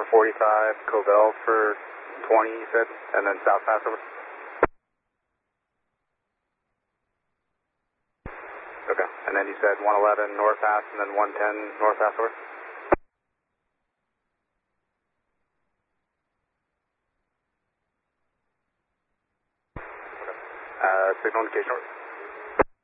45 Covell for 20, you said, and then South Pass over? Okay, and then you said 111 North Pass and then 110 North Pass over? Signal indication over.